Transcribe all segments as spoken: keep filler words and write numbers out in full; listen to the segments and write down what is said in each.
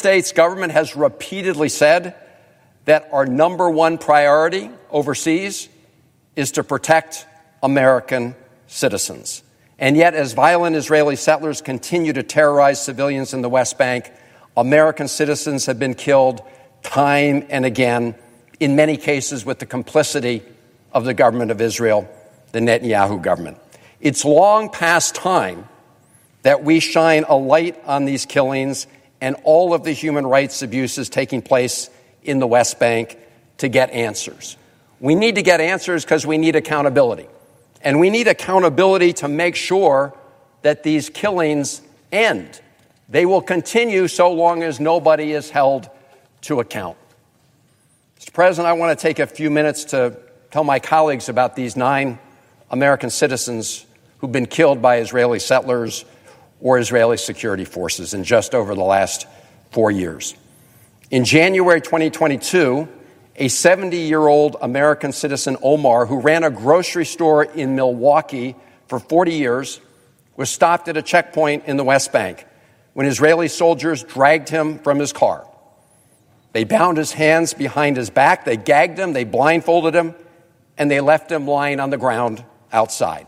States government has repeatedly said that our number one priority overseas is to protect American citizens. And yet, as violent Israeli settlers continue to terrorize civilians in the West Bank, American citizens have been killed time and again, in many cases with the complicity of the government of Israel, the Netanyahu government. It's long past time that we shine a light on these killings and all of the human rights abuses taking place in the West Bank to get answers. We need to get answers because we need accountability. And we need accountability to make sure that these killings end. They will continue so long as nobody is held to account. Mister President, I want to take a few minutes to tell my colleagues about these nine American citizens who've been killed by Israeli settlers or Israeli security forces in just over the last four years. In January twenty twenty-two, a seventy-year-old American citizen, Omar, who ran a grocery store in Milwaukee for forty years, was stopped at a checkpoint in the West Bank when Israeli soldiers dragged him from his car. They bound his hands behind his back, they gagged him, they blindfolded him, and they left him lying on the ground outside.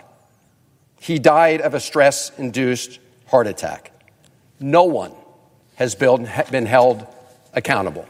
He died of a stress-induced heart attack. No one has been held accountable.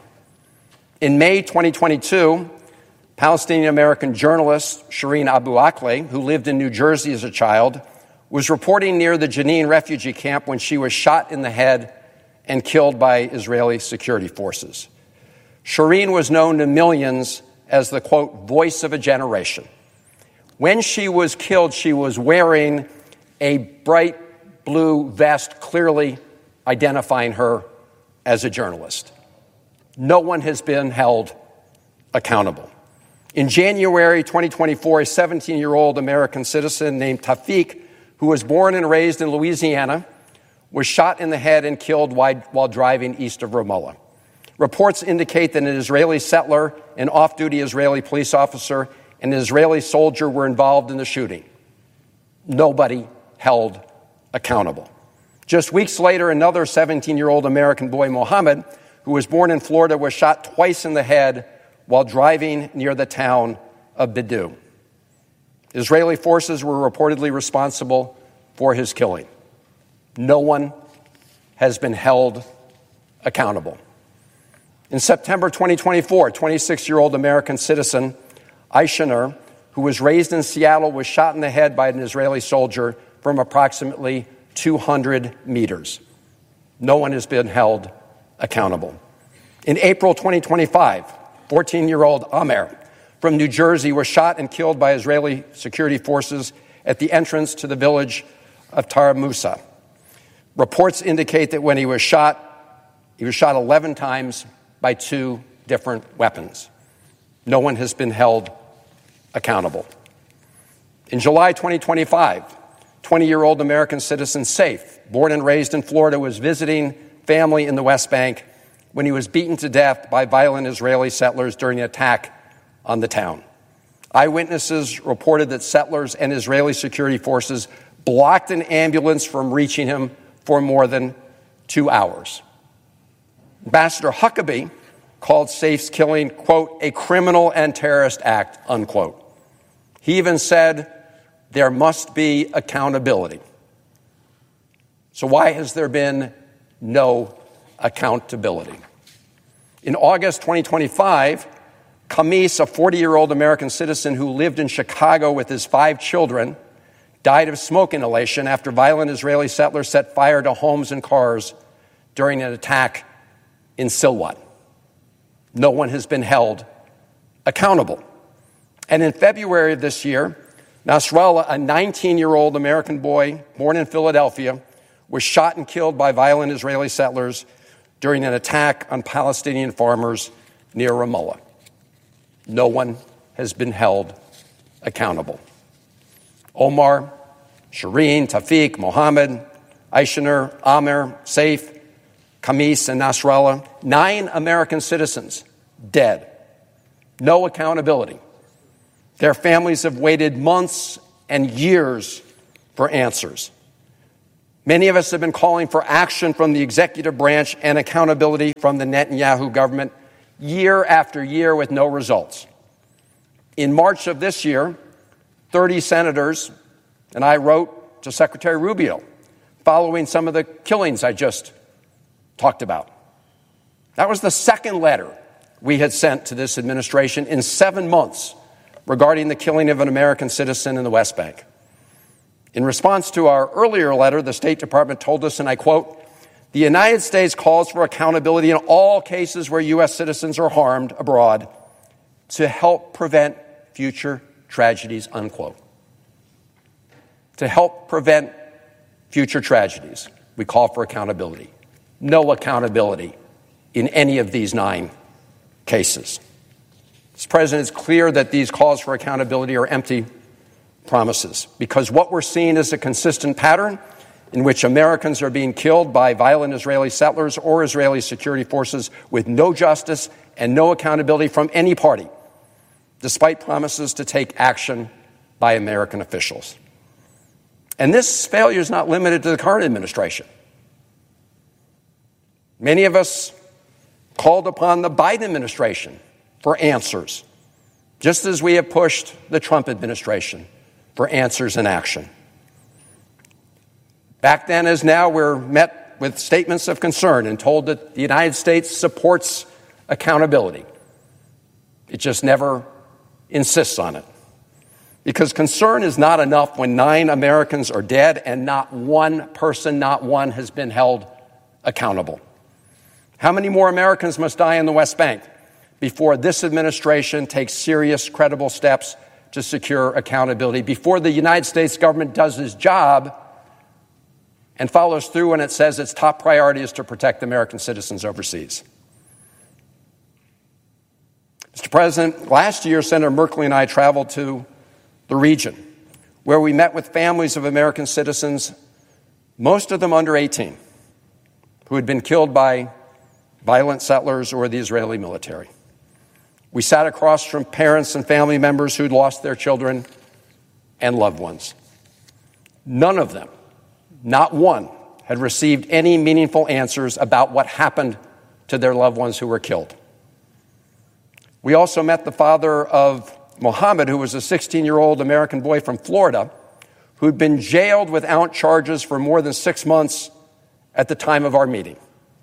In May twenty twenty-two, Palestinian-American journalist Shireen Abu Akleh, who lived in New Jersey as a child, was reporting near the Jenin refugee camp when she was shot in the head and killed by Israeli security forces. Shireen was known to millions as the, quote, voice of a generation. When she was killed, she was wearing a bright blue vest, clearly identifying her as a journalist. No one has been held accountable. In January twenty twenty-four, a seventeen-year-old American citizen named Tafik, who was born and raised in Louisiana, was shot in the head and killed while driving east of Ramallah. Reports indicate that an Israeli settler, an off-duty Israeli police officer, and an Israeli soldier were involved in the shooting. Nobody held accountable. Just weeks later, another seventeen-year-old American boy, Mohammed, who was born in Florida, was shot twice in the head while driving near the town of Bidu. Israeli forces were reportedly responsible for his killing. No one has been held accountable. In September twenty twenty-four, twenty-six-year-old American citizen Aisha Nur, who was raised in Seattle, was shot in the head by an Israeli soldier from approximately two hundred meters. No one has been held accountable. In April twenty twenty-five, fourteen-year-old Amer from New Jersey was shot and killed by Israeli security forces at the entrance to the village of Tara Musa. Reports indicate that when he was shot, he was shot eleven times by two different weapons. No one has been held accountable. In July twenty twenty-five, twenty-year-old American citizen Saif, born and raised in Florida, was visiting family in the West Bank when he was beaten to death by violent Israeli settlers during an attack on the town. Eyewitnesses reported that settlers and Israeli security forces blocked an ambulance from reaching him for more than two hours. Ambassador Huckabee called Saif's killing, quote, a criminal and terrorist act, unquote. He even said there must be accountability. So why has there been no accountability? In August twenty twenty-five, Kamis, a forty-year-old American citizen who lived in Chicago with his five children, died of smoke inhalation after violent Israeli settlers set fire to homes and cars during an attack in Silwan. No one has been held accountable. And in February of this year, Nasrallah, a nineteen-year-old American boy born in Philadelphia, was shot and killed by violent Israeli settlers during an attack on Palestinian farmers near Ramallah. No one has been held accountable. Omar, Shireen, Tafik, Mohammed, Aisha Nur, Amer, Saif, Kamis, and Nasrallah, nine American citizens dead. No accountability. Their families have waited months and years for answers. Many of us have been calling for action from the executive branch and accountability from the Netanyahu government year after year with no results. In March of this year, thirty senators and I wrote to Secretary Rubio following some of the killings I just talked about. That was the second letter we had sent to this administration in seven months regarding the killing of an American citizen in the West Bank. In response to our earlier letter, the State Department told us, and I quote, "The United States calls for accountability in all cases where U S citizens are harmed abroad to help prevent future tragedies," unquote. To help prevent future tragedies, we call for accountability. No accountability in any of these nine cases. Mister President, it's clear that these calls for accountability are empty promises, because what we're seeing is a consistent pattern in which Americans are being killed by violent Israeli settlers or Israeli security forces with no justice and no accountability from any party, despite promises to take action by American officials. And this failure is not limited to the current administration. Many of us called upon the Biden administration for answers, just as we have pushed the Trump administration for answers and action. Back then as now, we're met with statements of concern and told that the United States supports accountability. It just never insists on it. Because concern is not enough when nine Americans are dead and not one person, not one, has been held accountable. How many more Americans must die in the West Bank before this administration takes serious, credible steps to secure accountability, before the United States government does its job and follows through when it says its top priority is to protect American citizens overseas? Mister President, last year, Senator Merkley and I traveled to the region, where we met with families of American citizens, most of them under eighteen, who had been killed by violent settlers or the Israeli military. We sat across from parents and family members who'd lost their children and loved ones. None of them, not one, had received any meaningful answers about what happened to their loved ones who were killed. We also met the father of Mohammed, who was a sixteen-year-old American boy from Florida, who'd been jailed without charges for more than six months at the time of our meeting.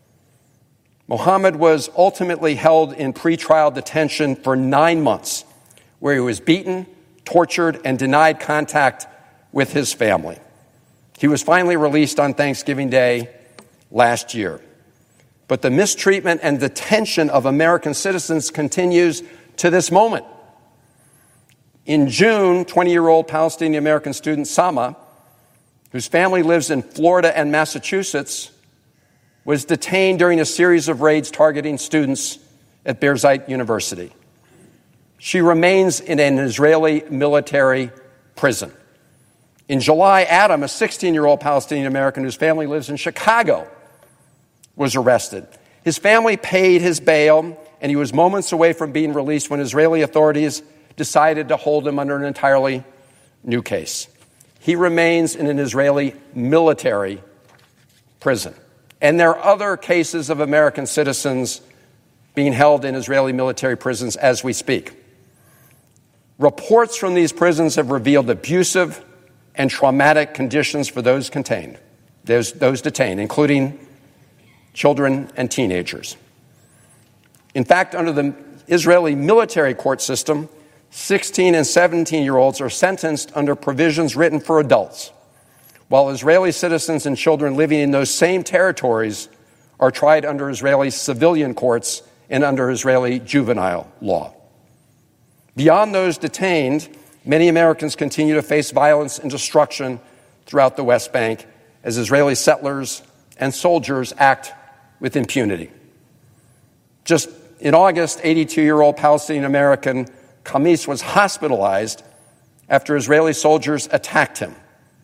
Mohammed was ultimately held in pretrial detention for nine months, where he was beaten, tortured, and denied contact with his family. He was finally released on Thanksgiving Day last year. But the mistreatment and detention of American citizens continues to this moment. In June, twenty-year-old Palestinian-American student Sama, whose family lives in Florida and Massachusetts, was detained during a series of raids targeting students at Birzeit University. She remains in an Israeli military prison. In July, Adam, a sixteen-year-old Palestinian-American whose family lives in Chicago, was arrested. His family paid his bail, and he was moments away from being released when Israeli authorities decided to hold him under an entirely new case. He remains in an Israeli military prison. And there are other cases of American citizens being held in Israeli military prisons as we speak. Reports from these prisons have revealed abusive and traumatic conditions for those contained, those, those detained, including children and teenagers. In fact, under the Israeli military court system, sixteen and seventeen-year-olds are sentenced under provisions written for adults, while Israeli citizens and children living in those same territories are tried under Israeli civilian courts and under Israeli juvenile law. Beyond those detained, many Americans continue to face violence and destruction throughout the West Bank as Israeli settlers and soldiers act with impunity. Just in August, eighty-two-year-old Palestinian-American Khamis was hospitalized after Israeli soldiers attacked him.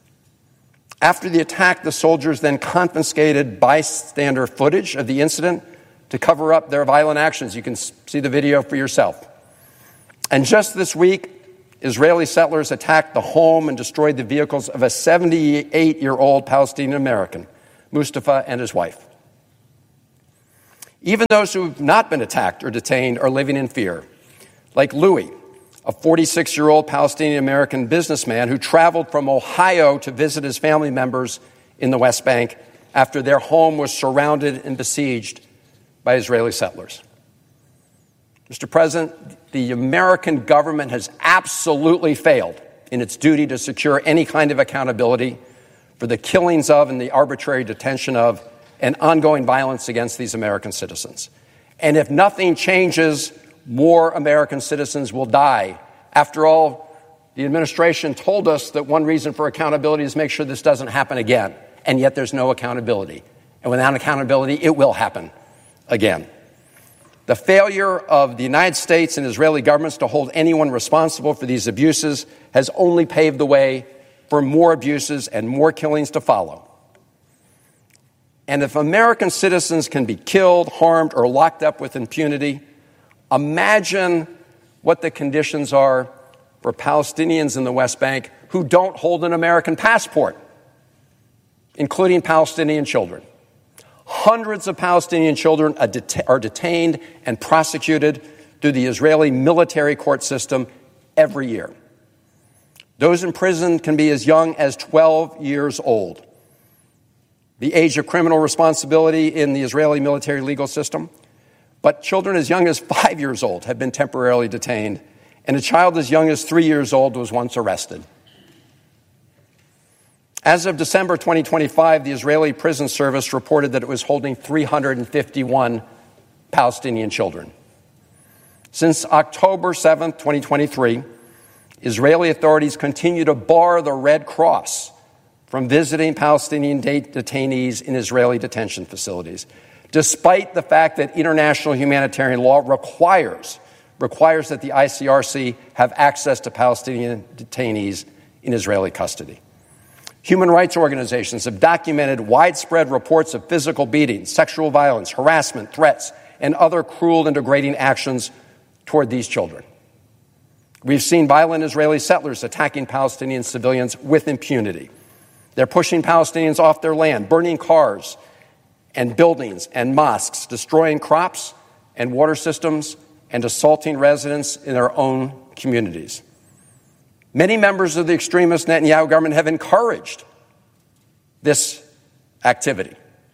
After the attack, the soldiers then confiscated bystander footage of the incident to cover up their violent actions. You can see the video for yourself. And just this week, Israeli settlers attacked the home and destroyed the vehicles of a seventy-eight-year-old Palestinian American, Mustafa, and his wife. Even those who have not been attacked or detained are living in fear, like Louis, a forty-six-year-old Palestinian American businessman who traveled from Ohio to visit his family members in the West Bank after their home was surrounded and besieged by Israeli settlers. Mister President, the American government has absolutely failed in its duty to secure any kind of accountability for the killings of and the arbitrary detention of and ongoing violence against these American citizens. And if nothing changes, more American citizens will die. After all, the administration told us that one reason for accountability is to make sure this doesn't happen again. And yet there's no accountability. And without accountability, it will happen again. The failure of the United States and Israeli governments to hold anyone responsible for these abuses has only paved the way for more abuses and more killings to follow. And if American citizens can be killed, harmed, or locked up with impunity, imagine what the conditions are for Palestinians in the West Bank who don't hold an American passport, including Palestinian children. Hundreds of Palestinian children are, det- are detained and prosecuted through the Israeli military court system every year. Those in prison can be as young as twelve years old. The age of criminal responsibility in the Israeli military legal system. But children as young as five years old have been temporarily detained, and a child as young as three years old was once arrested. As of December twenty twenty-five, the Israeli Prison Service reported that it was holding three hundred fifty-one Palestinian children. Since October seventh, twenty twenty-three, Israeli authorities continue to bar the Red Cross from visiting Palestinian detainees in Israeli detention facilities, despite the fact that international humanitarian law requires, requires that the I C R C have access to Palestinian detainees in Israeli custody. Human rights organizations have documented widespread reports of physical beatings, sexual violence, harassment, threats, and other cruel and degrading actions toward these children. We've seen violent Israeli settlers attacking Palestinian civilians with impunity. They're pushing Palestinians off their land, burning cars and buildings and mosques, destroying crops and water systems, and assaulting residents in their own communities. Many members of the extremist Netanyahu government have encouraged this activity.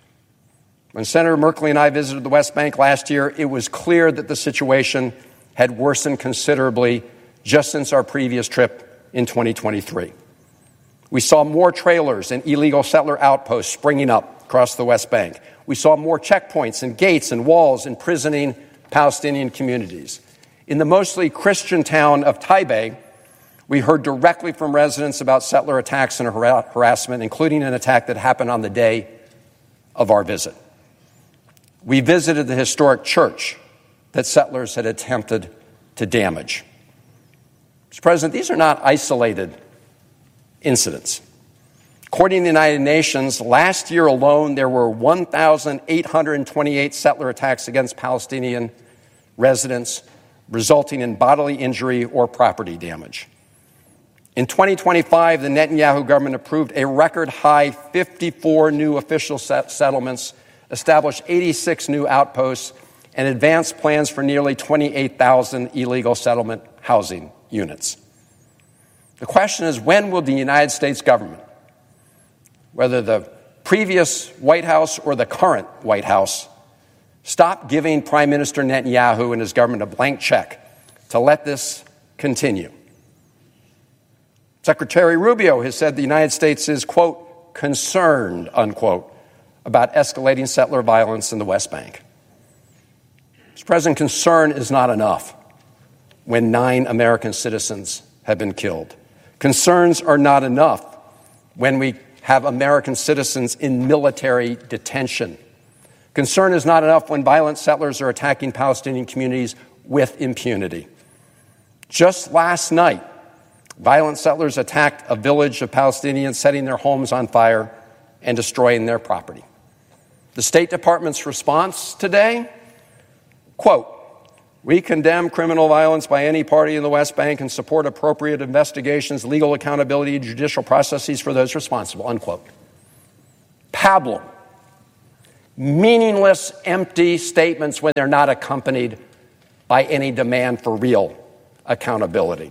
When Senator Merkley and I visited the West Bank last year, it was clear that the situation had worsened considerably just since our previous trip in twenty twenty-three. We saw more trailers and illegal settler outposts springing up across the West Bank. We saw more checkpoints and gates and walls imprisoning Palestinian communities. In the mostly Christian town of Taibeh, we heard directly from residents about settler attacks and har- harassment, including an attack that happened on the day of our visit. We visited the historic church that settlers had attempted to damage. Mister President, these are not isolated incidents. According to the United Nations, last year alone, there were one thousand eight hundred twenty-eight settler attacks against Palestinian residents, resulting in bodily injury or property damage. In twenty twenty-five, the Netanyahu government approved a record high fifty-four new official set- settlements, established eighty-six new outposts, and advanced plans for nearly twenty-eight thousand illegal settlement housing units. The question is, when will the United States government, whether the previous White House or the current White House, stop giving Prime Minister Netanyahu and his government a blank check to let this continue? Secretary Rubio has said the United States is, quote, concerned, unquote, about escalating settler violence in the West Bank. Mister President, concern is not enough when nine American citizens have been killed. Concerns are not enough when we have American citizens in military detention. Concern is not enough when violent settlers are attacking Palestinian communities with impunity. Just last night, violent settlers attacked a village of Palestinians, setting their homes on fire and destroying their property. The State Department's response today, quote, We condemn criminal violence by any party in the West Bank and support appropriate investigations, legal accountability, and judicial processes for those responsible, unquote. Pablum. Meaningless, empty statements when they're not accompanied by any demand for real accountability.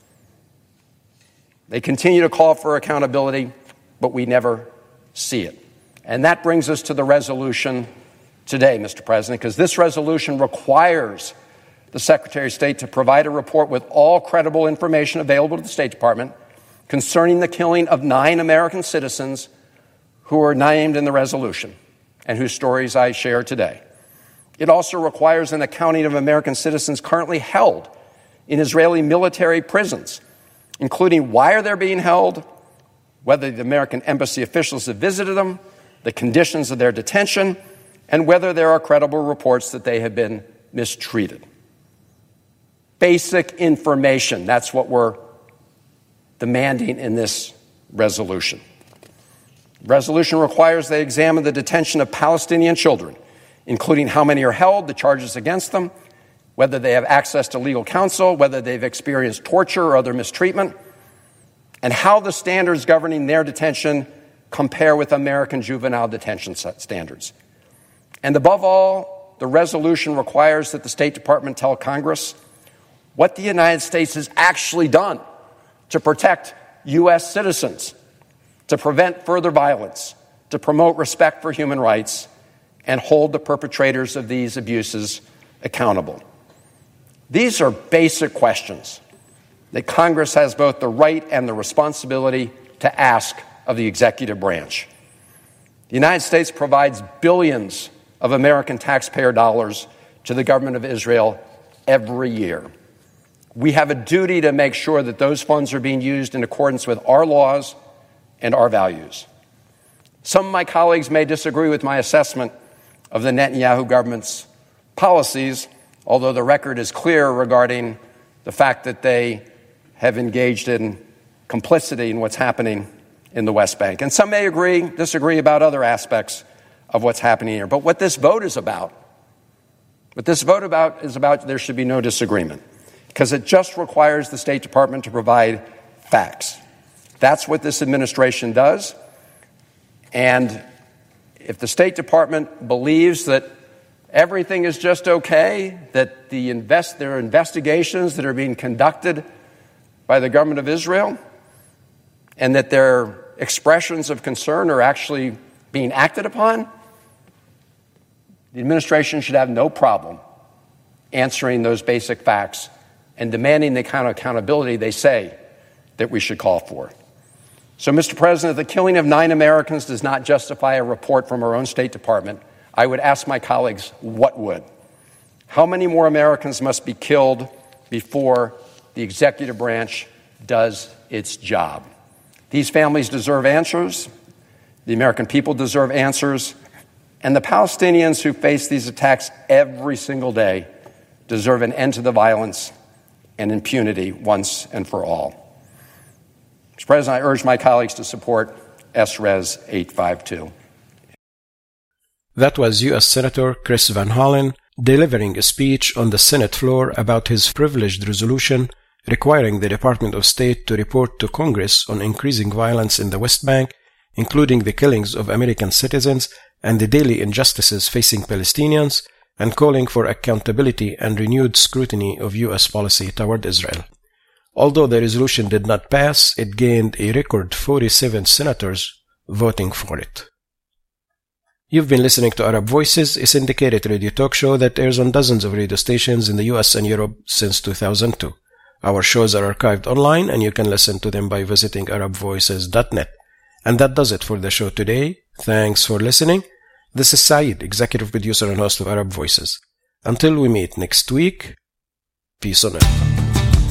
They continue to call for accountability, but we never see it. And that brings us to the resolution today, Mister President, because this resolution requires the Secretary of State to provide a report with all credible information available to the State Department concerning the killing of nine American citizens who are named in the resolution and whose stories I share today. It also requires an accounting of American citizens currently held in Israeli military prisons, including why they're being held, whether the American embassy officials have visited them, the conditions of their detention, and whether there are credible reports that they have been mistreated. Basic information, that's what we're demanding in this resolution. The resolution requires they examine the detention of Palestinian children, including how many are held, the charges against them, whether they have access to legal counsel, whether they've experienced torture or other mistreatment, and how the standards governing their detention compare with American juvenile detention standards. And above all, the resolution requires that the State Department tell Congress what the United States has actually done to protect U S citizens, to prevent further violence, to promote respect for human rights, and hold the perpetrators of these abuses accountable. These are basic questions that Congress has both the right and the responsibility to ask of the executive branch. The United States provides billions of American taxpayer dollars to the government of Israel every year. We have a duty to make sure that those funds are being used in accordance with our laws and our values. Some of my colleagues may disagree with my assessment of the Netanyahu government's policies, although the record is clear regarding the fact that they have engaged in complicity in what's happening in the West Bank. And some may agree, disagree about other aspects of what's happening here. But what this vote is about, what this vote about is about there should be no disagreement, because it just requires the State Department to provide facts. That's what this administration does. And if the State Department believes that everything is just okay, that the invest, there are investigations that are being conducted by the government of Israel, and that their expressions of concern are actually being acted upon, the administration should have no problem answering those basic facts and demanding the kind of accountability they say that we should call for. So, Mister President, the killing of nine Americans does not justify a report from our own State Department. I would ask my colleagues, what would? How many more Americans must be killed before the executive branch does its job? These families deserve answers. The American people deserve answers. And the Palestinians who face these attacks every single day deserve an end to the violence and impunity once and for all. Mister President, I urge my colleagues to support S Res eight fifty-two. That was U S Senator Chris Van Hollen delivering a speech on the Senate floor about his privileged resolution requiring the Department of State to report to Congress on increasing violence in the West Bank, including the killings of American citizens and the daily injustices facing Palestinians, and calling for accountability and renewed scrutiny of U S policy toward Israel. Although the resolution did not pass, it gained a record forty-seven senators voting for it. You've been listening to Arab Voices, a syndicated radio talk show that airs on dozens of radio stations in the U S and Europe since two thousand two. Our shows are archived online, and you can listen to them by visiting arab voices dot net. And that does it for the show today. Thanks for listening. This is Saeed, executive producer and host of Arab Voices. Until we meet next week, peace on earth.